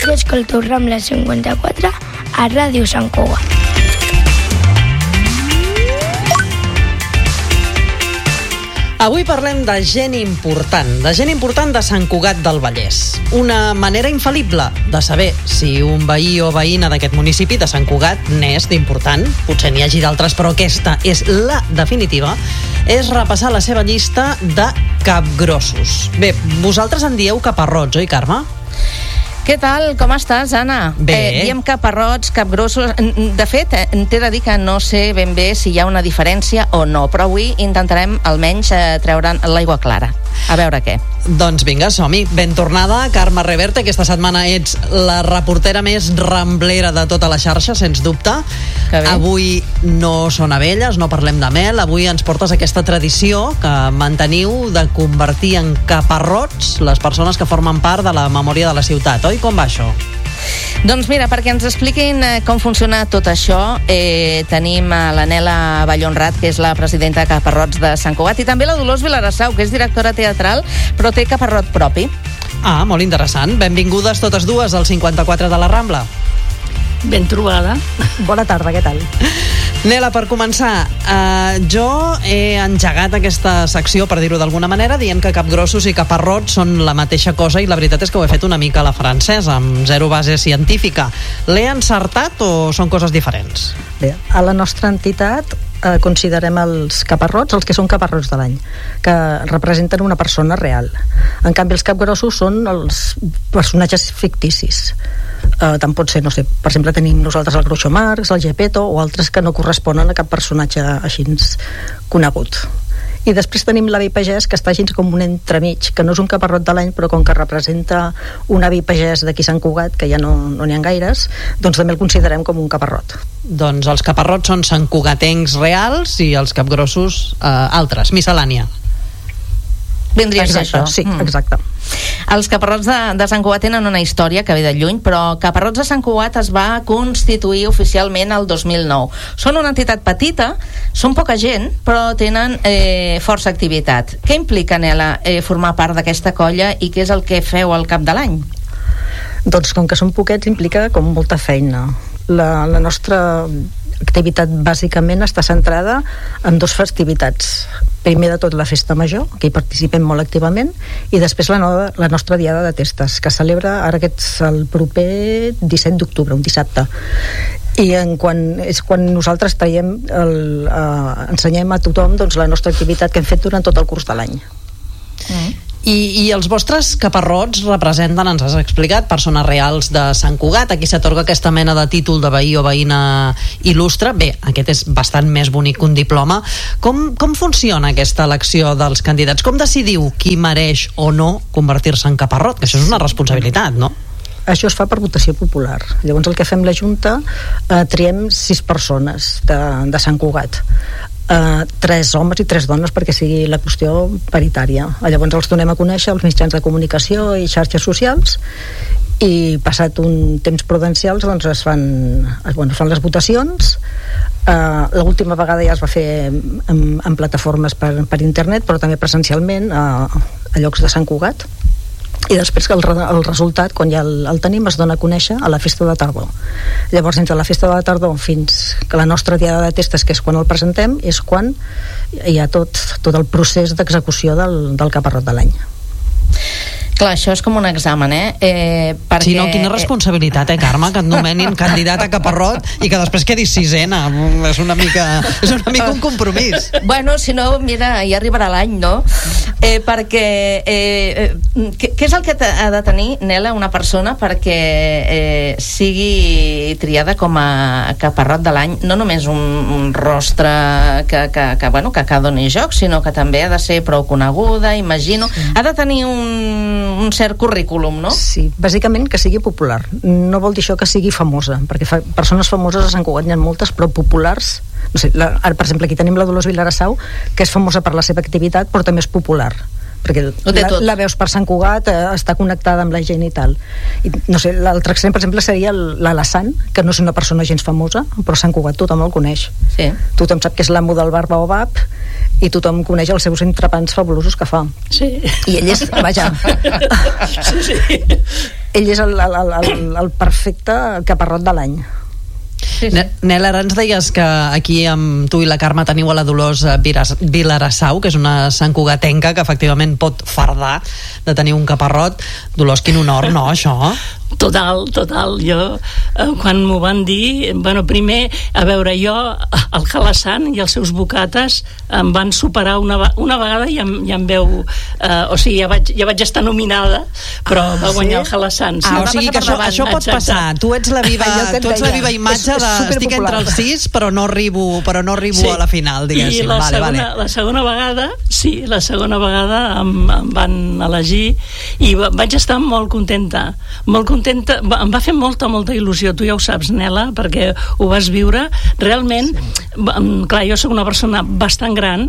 Jo escolto Rambla 54 a Ràdio Sant Cugat. Avui parlem de gent important de Sant Cugat del Vallès. Una manera infal·lible de saber si un veí o veïna d'aquest municipi de Sant Cugat n'és d'important, potser n'hi hagi d'altres, però aquesta és la definitiva, és repassar la seva llista de capgrossos. Bé, vosaltres en dieu caparrots, oi, Carme? Què tal? Com estàs, Anna? Bé. Diem caparrots, capgrossos. De fet, t'he de dir que no sé ben bé si hi ha una diferència o no, però avui intentarem almenys treure'n l'aigua clara. A veure què. Doncs vinga, som-hi. Ben tornada, Carme Reverte. Aquesta setmana ets la reportera més ramblera de tota la xarxa, sens dubte. Que bé. Avui no són abelles, no parlem de mel. Avui ens portes aquesta tradició que manteniu de convertir en caparrots les persones que formen part de la memòria de la ciutat, oi? Com va això? Doncs mira, perquè ens expliquin com funciona tot això, tenim la Nela Vallhonrat, que és la presidenta de Caparrots de Sant Cugat, i també la Dolors Vilarassau, que és directora teatral, però té caparrot propi. Ah, molt interessant. Benvingudes totes dues al 54 de la Rambla. Ben trobada. Bona tarda, què tal? Nela, per començar, jo he engegat aquesta secció, per dir-ho d'alguna manera, dient que capgrossos i caparrots són la mateixa cosa, i la veritat és que ho he fet una mica a la francesa, amb zero base científica. L'he encertat o són coses diferents? Bé, a la nostra entitat considerem els caparrots els que són caparrots de l'any, que representen una persona real. En canvi, els capgrossos són els personatges ficticis. Tant pot ser, no sé, per exemple tenim nosaltres el Groucho Marx, el Gepetto o altres que no corresponen a cap personatge així conegut. I després tenim l'avi pagès, que està així com un entremig, que no és un caparrot de l'any, però com que representa un avi pagès d'aquí Sant Cugat, que ja no n'hi ha gaires, doncs també el considerem com un caparrot. Doncs els caparrots són santcugatencs reals i els capgrossos altres, miscel·lània. Vindria a ser això. Sí, exacte. Els caparrots de Sant Cugat tenen una història que ve de lluny, però Caparrots de Sant Cugat es va constituir oficialment el 2009. Són una entitat petita, són poca gent, però tenen força activitat. Què implica, Nela, formar part d'aquesta colla i què és el que feu al cap de l'any? Doncs com que són poquets implica com molta feina. La nostra activitat bàsicament està centrada en dues festivitats. Primer de tot la festa major, que hi participem molt activament, i després la nostra diada de testes, que celebra ara el proper 17 d'octubre, un dissabte. I és quan nosaltres ensenyem a tothom doncs, la nostra activitat que hem fet durant tot el curs de l'any. I els vostres caparrots representen, ens has explicat, persones reals de Sant Cugat. Aquí s'atorga aquesta mena de títol de veí o veïna il·lustre. Bé, aquest és bastant més bonic que un diploma. Com funciona aquesta elecció dels candidats? Com decidiu qui mereix o no convertir-se en caparrot? Que això és una responsabilitat, no? Això es fa per votació popular. Llavors el que fem la Junta, triem 6 persones de Sant Cugat. 3 homes i 3 dones perquè sigui la qüestió paritària. Llavors els donem a conèixer als mitjans de comunicació i xarxes socials, i passat un temps prudencial doncs es fan les votacions. L'última vegada ja es va fer en plataformes per internet, però també presencialment a llocs de Sant Cugat. I després que el resultat, quan ja el tenim, es dona a conèixer a la festa de tardor. Llavors, entre la festa de la tardor fins que la nostra diada de testes, que és quan el presentem, és quan hi ha tot el procés d'execució del caparrot de l'any. Clar, això és com un examen, perquè... Sí, no, quina responsabilitat, Carme, que et nomenin candidat a caparrot i que després quedis sisena. És una mica un compromís. Bueno, si no, mira, ja arribarà l'any, no? Perquè què és el que ha de tenir, Nela, una persona perquè sigui triada com a caparrot de l'any? No només un rostre que doni joc, sinó que també ha de ser prou coneguda, imagino. Ha de tenir un cert currículum, no? Sí, bàsicament que sigui popular. No vol dir això que sigui famosa, perquè persones famoses a Sant Cugat n'hi ha moltes, però populars, no sé, ara, per exemple, aquí tenim la Dolors Vilarassau, que és famosa per la seva activitat, però també és popular, perquè la veus per Sant Cugat, està connectada amb la gent i tal. I, no sé, l'altre extrem, per exemple, seria l'Alassane, que no és una persona gens famosa, però Sant Cugat tothom el coneix. Sí. Tothom sap que és l'amo del bar Baobab i tothom coneix els seus entrepans fabulosos que fa. Sí. I ell és, vaja... Sí. ell és el perfecte caparrot de l'any. Sí. Nel, ara ens deies que aquí amb tu i la Carme teniu a la Dolors Vilarassau, que és una santcugatenca que efectivament pot fardar de tenir un caparrot. Dolors, quin honor, no, això? Total. Jo, quan m'ho van dir, primer, a veure, jo, el Halasan i els seus bocates em van superar una vegada i em veu... ja vaig estar nominada, però va guanyar el Halasan. O sigui que això pot passar. Tu ets la viva imatge de estic entre els 6, però no arribo a la final, diguéssim. I la segona vegada, la segona vegada em van elegir i vaig estar molt contenta. Em va fer molta il·lusió, tu ja ho saps, Nela, perquè ho vas viure. Realment, clar, jo soc una persona bastant gran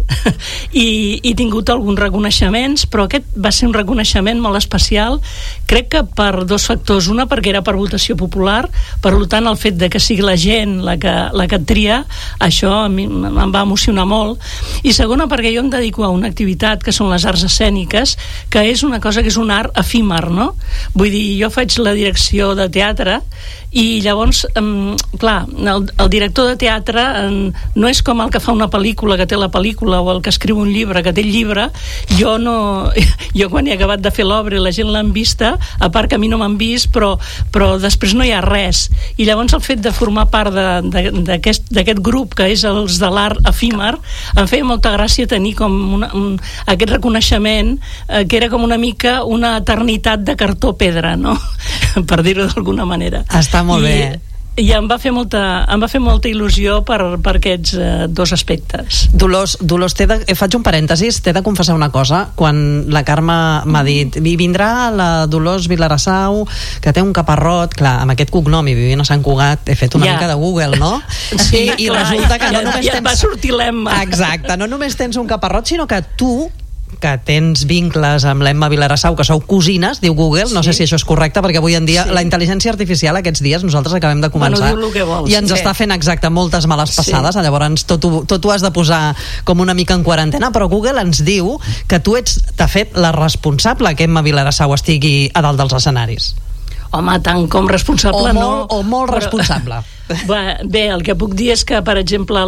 i he tingut alguns reconeixements, però aquest va ser un reconeixement molt especial, crec que per dos factors. Una, perquè era per votació popular, per tant el fet de que sigui la gent la que et tria, això a mi em va emocionar molt. I segona, perquè jo em dedico a una activitat que són les arts escèniques, que és una cosa que és un art efímer, no? Vull dir, jo faig la direcció de teatre i llavors, clar, el director de teatre no és com el que fa una pel·lícula, que té la pel·lícula, o el que escriu un llibre, que té el llibre. Jo quan he acabat de fer l'obra i la gent l'han vista, a part que a mi no m'han vist, però després no hi ha res. I llavors el fet de formar part d'aquest grup, que és els de l'art efímer, em feia molta gràcia tenir com aquest reconeixement, que era com una mica una eternitat de cartó pedra, no? Per dir-ho d'alguna manera. Està molt bé. I em va fer molta il·lusió per aquests dos aspectes. Dolors, faig un parèntesis, t'he de confessar una cosa. Quan la Carme m'ha dit vindrà la Dolors Vilarassau, que té un caparrot, clar, amb aquest cognom i vivint a Sant Cugat, he fet una mica de Google, no? Sí, I resulta que no només va sortir l'Emma. Exacte, no només tens un caparrot, sinó que tu, que tens vincles amb l'Emma Vilarassau, que sou cosines, diu Google, no sé si això és correcte, perquè avui en dia la intel·ligència artificial aquests dies, nosaltres acabem de començar, i ens està fent moltes males passades, llavors tot ho has de posar com una mica en quarantena, però Google ens diu que tu ets, de fet, la responsable que Emma Vilarassau estigui a dalt dels escenaris. Home, tant com responsable o molt responsable. Bé, el que puc dir és que, per exemple,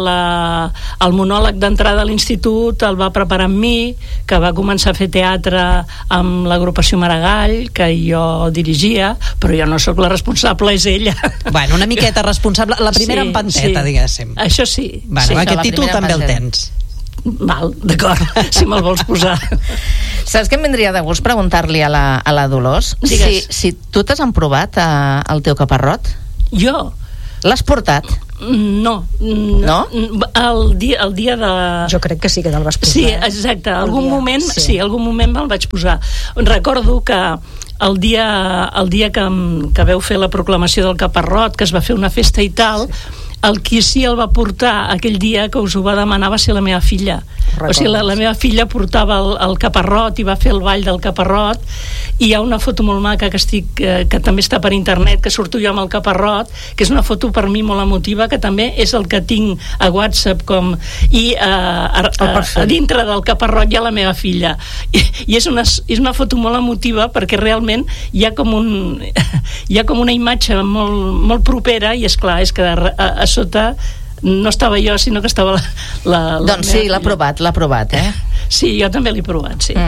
el monòleg d'entrada a l'institut el va preparar amb mi, que va començar a fer teatre amb l'agrupació Maragall, que jo dirigia, però jo no sóc la responsable, és ella. Bueno, una miqueta responsable, la primera empanteta, diguéssim. Això sí. Bueno, aquest títol també el tens. Val, d'acord, si me'l vols posar. Saps què em vindria de gust preguntar-li a la Dolors? Si tu t'has emprovat el teu caparrot? Jo? L'has portat? No. No? El dia de... Jo crec que sí que te'l vas posar. Sí, exacte. Algun moment me'l vaig posar. Recordo que el dia que veu fer la proclamació del caparrot, que es va fer una festa i tal, el qui sí el va portar aquell dia que us ho va demanar va ser la meva filla. O sigui, la meva filla portava el caparrot i va fer el ball del caparrot, i hi ha una foto molt maca que també està per internet, que surto jo amb el caparrot, que és una foto per mi molt emotiva, que també és el que tinc a WhatsApp i a dintre del caparrot hi ha la meva filla, i és una foto molt emotiva, perquè realment hi ha com una imatge molt, molt propera, i és clar, és que a sota no estava jo, sinó que estava doncs sí, l'ha provat, eh? Sí, jo també l'he provat, sí.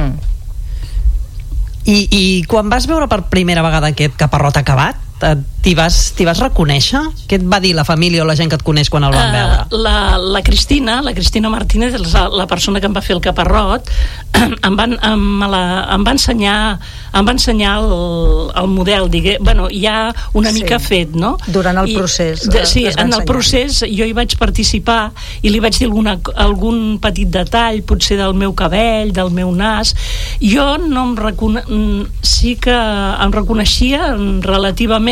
I quan vas veure per primera vegada aquest caparrot acabat, t'hi vas reconèixer? Què et va dir la família o la gent que et coneix quan el van veure? La Cristina Martínez, la persona que em va fer el caparrot, em va ensenyar el model, ja una mica fet, no? Durant el procés. Sí, en el procés jo hi vaig participar i li vaig dir algun petit detall, potser del meu cabell, del meu nas. Jo sí que em reconeixia relativament,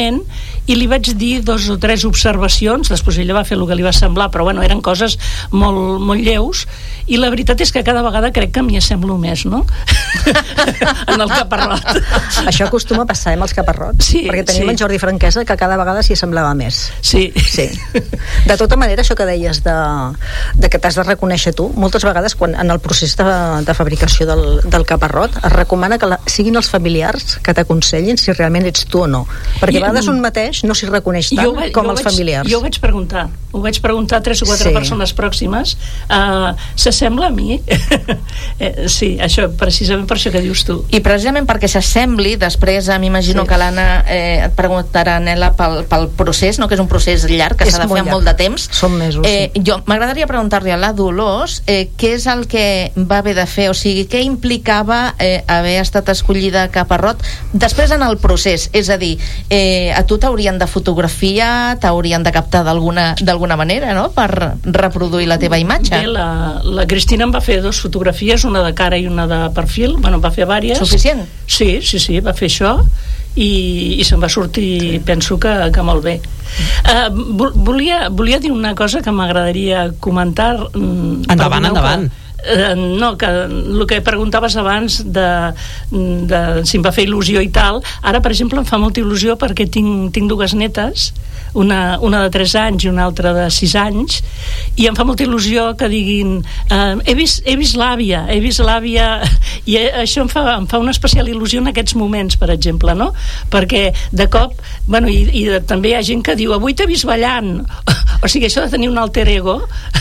i li vaig dir 2 o 3 observacions, després ella va fer el que li va semblar, però bueno, eren coses molt, molt lleus, i la veritat és que cada vegada crec que m'hi assemblo més, no? En el caparrot. Això acostuma a passar amb els caparrots, sí, perquè tenim en Jordi Franquesa que cada vegada s'hi semblava més. Sí. De tota manera, això que deies de que t'has de reconèixer tu, moltes vegades quan en el procés de fabricació del caparrot es recomana que siguin els familiars que t'aconsellin si realment ets tu o no, perquè a vegades un mateix no s'hi reconeix tant com els familiars. Jo ho vaig preguntar a 3 o 4 persones pròximes, s'assembla a mi? Sí, això, precisament per això que dius tu. I precisament perquè s'assembli, després m'imagino que l'Anna et preguntarà, Nela, pel procés, no? Que és un procés llarg, que s'ha de fer molt de temps. Són mesos, Jo m'agradaria preguntar-li a la Dolors què és el que va haver de fer, o sigui, què implicava haver estat escollida caparrot després en el procés, és a dir, a tu t'haurien de fotografiar, t'haurien de captar d'alguna manera, no?, per reproduir la teva imatge. Bé, la Cristina em va fer 2 fotografies, una de cara i una de perfil, bueno, va fer vàries. Suficient? Sí, va fer això i se'n va sortir, penso que molt bé. Volia dir una cosa que m'agradaria comentar. Endavant. No, que el que preguntaves abans de si em va fer il·lusió i tal, ara per exemple em fa molta il·lusió perquè tinc 2 netes, una de 3 anys i una altra de 6 anys, i em fa molta il·lusió que diguin he vist l'àvia, i això em fa una especial il·lusió en aquests moments, per exemple, no? Perquè de cop, bueno, i també hi ha gent que diu avui t'he vist ballant, o sigui, això de tenir un alter ego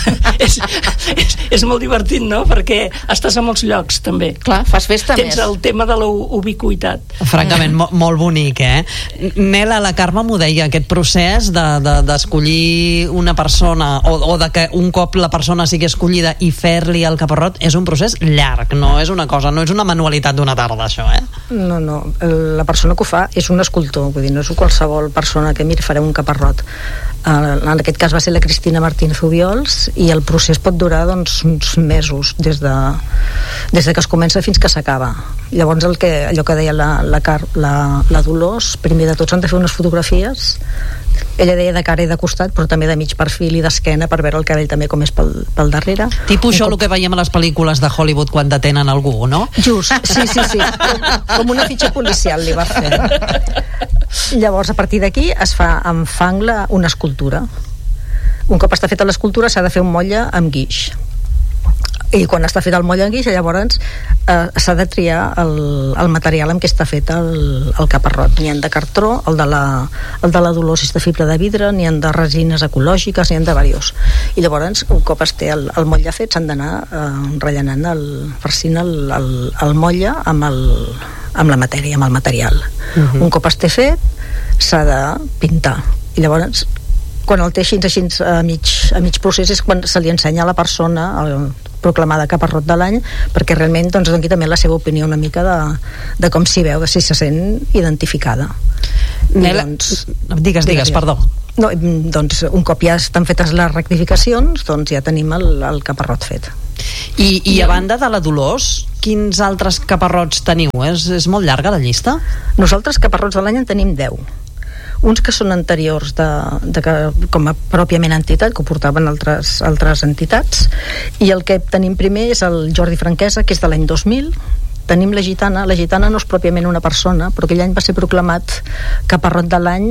és molt divertit, no? Perquè estàs a molts llocs, també. Clar, fas festa més. Tens el tema de la ubiquitat. Francament, molt bonic, Nela, la Carme m'ho deia, aquest procés d'escollir una persona o de que un cop la persona sigui escollida i fer-li el caparrot és un procés llarg, no és una cosa, no és una manualitat d'una tarda, això, No, la persona que ho fa és un escultor, vull dir, no és qualsevol persona que miri, faré un caparrot. En aquest cas va ser la Cristina Martínez Ubiols, i el procés pot durar doncs uns mesos, des de que es comença fins que s'acaba. Llavors allò que deia la Dolors, primer de tot s'han de fer unes fotografies, ella deia de cara i de costat, però també de mig perfil i d'esquena, per veure el cabell també com és pel darrere. Tipus això el que veiem a les pel·lícules de Hollywood quan detenen algú, no? Just, sí. Com una fitxa policial li va fer. Llavors, a partir d'aquí es fa amb fang una escultura. Un cop està feta l'escultura s'ha de fer un motlle amb guix. I quan està fet el motlle amb guix, llavors s'ha de triar el material amb què està fet el caparrot. N'hi ha de cartró, el de la Dolors és de fibra de vidre, n'hi ha de resines ecològiques, n'hi ha de diversos. I llavors, un cop es té el motlle fet, s'han d'anar rellenant, farcint el motlle amb la matèria, amb el material. Un cop es té fet, s'ha de pintar. I llavors, quan el té així a mig procés, és quan se li ensenya a la persona proclamada caparrot de l'any, perquè realment doni també la seva opinió una mica de com s'hi veu, de si se sent identificada. Nela, digues, perdó. No, doncs un cop ja estan fetes les rectificacions, doncs ja tenim el caparrot fet. I a banda de la Dolors, quins altres caparrots teniu? És molt llarga la llista? Nosaltres caparrots de l'any en tenim 10. Uns que són anteriors com a pròpiament entitat, que ho portaven altres entitats, i el que tenim primer és el Jordi Franquesa, que és de l'any 2000. Tenim la Gitana no és pròpiament una persona, però aquell any va ser proclamat caparrot de l'any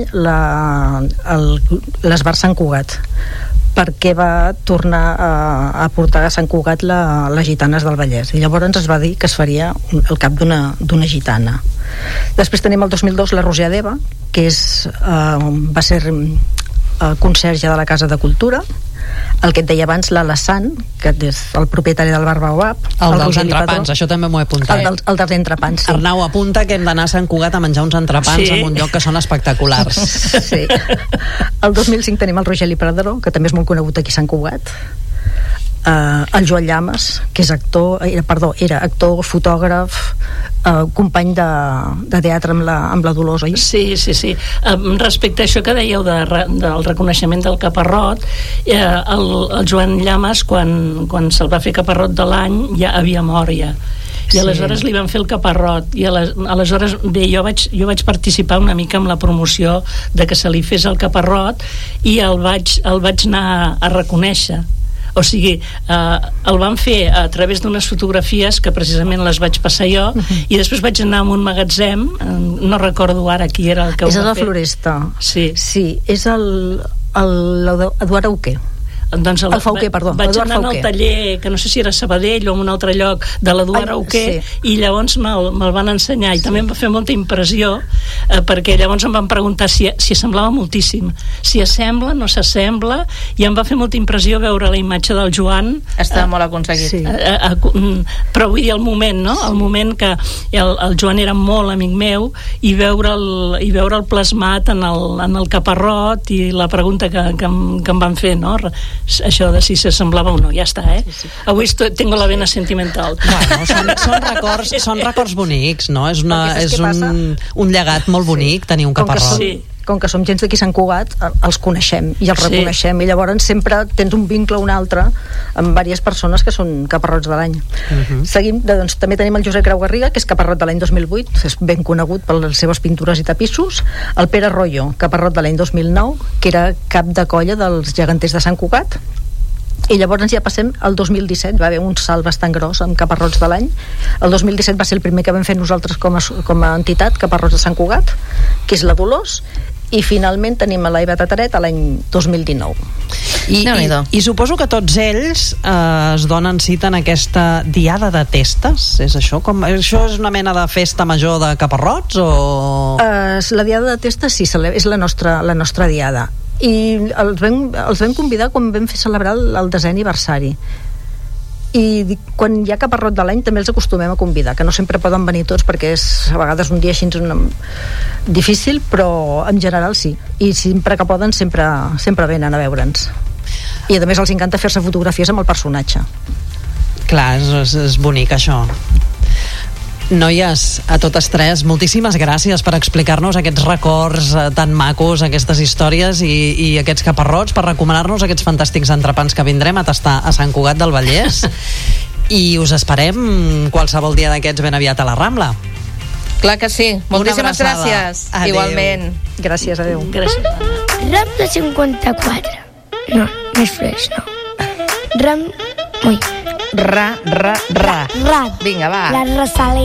l'Esbar Sant Cugat, perquè va tornar a portar a Sant Cugat les gitanes del Vallès, i llavors es va dir que es faria el cap d'una gitana. Després tenim el 2002 la Roser Deva, que va ser conserge de la Casa de Cultura. El que et deia abans, l'Alassane, que és el propietari del Bar Baobab, el dels entrepans, això també m'ho he apuntat. El dels entrepans, sí. Arnau, apunta que hem d'anar a Sant Cugat a menjar uns entrepans en un lloc que són espectaculars. Sí. El 2005 tenim el Rogeli Pradró, que també és molt conegut aquí a Sant Cugat. El Joan Llamas, que és era actor, fotògraf, company de teatre amb la Dolors, oi? Sí. Respecte a això que dèieu del reconeixement del caparrot, el Joan Llamas, quan se'l va fer caparrot de l'any, ja havia mort ja. i aleshores li van fer el caparrot, i aleshores bé, jo vaig participar una mica en la promoció de que se li fes el caparrot, i el vaig anar a reconèixer. O sigui, el van fer a través d'unes fotografies que precisament les vaig passar jo, i després vaig anar a un magatzem, no recordo ara qui era el que ho va fer. És a la Floresta. Sí, és l'Eduard Auquer. Doncs el Fauquer, perdó. Vaig anar al taller, que no sé si era Sabadell o en un altre lloc, de l'Eduard Auquer, i llavors me'l van ensenyar, i també em va fer molta impressió, perquè llavors em van preguntar si assemblava moltíssim, si assembla, no s'assembla, i em va fer molta impressió veure la imatge del Joan. Està molt aconseguit. Però vull dir, el moment, no? El moment que el Joan era molt amic meu, i veure'l plasmat en el caparrot, i la pregunta que em van fer, no? Això de si s'assemblava o no, ja està, Avui tengo la vena sentimental. Bueno, són records bonics, no? És un llegat molt bonic tenir un caparrot. Com que som gent d'aquí Sant Cugat, els coneixem i els reconeixem, i llavors sempre tens un vincle o un altre amb diverses persones que són caparrots de l'any. Seguim, doncs també tenim el Josep Grau Garriga, que és caparrot de l'any 2008, és ben conegut per les seves pintures i tapissos. El Pere Royo, caparrot de l'any 2009, que era cap de colla dels geganters de Sant Cugat. I llavors ja passem al 2017, va haver un salt bastant gros amb caparrots de l'any. El 2017 va ser el primer que vam fer nosaltres com a entitat, caparrots de Sant Cugat, que és la Dolors, i finalment tenim a l'Eva Tataret a l'any 2019. I suposo que tots ells es donen cita en aquesta diada de testes, és això? Això és una mena de festa major de caparrots o...? La diada de testes sí, és la nostra diada, i els vam convidar quan vam fer celebrar el 10è aniversari, i quan hi ha caparrot de l'any també els acostumem a convidar, que no sempre poden venir tots perquè és a vegades un dia així difícil, però en general sí, i sempre que poden sempre venen a veure'ns, i a més els encanta fer-se fotografies amb el personatge. Clar, és bonic això. Noies, a totes tres, moltíssimes gràcies per explicar-nos aquests records tan macos, aquestes històries i aquests caparrots, per recomanar-nos aquests fantàstics entrepans que vindrem a tastar a Sant Cugat del Vallès, i us esperem qualsevol dia d'aquests ben aviat a la Rambla. Clar que sí, moltíssimes gràcies. Adéu. Igualment. Gràcies, adéu. Rambla 54. No, més freix, no. Ra. Vinga, va. La Rosalía.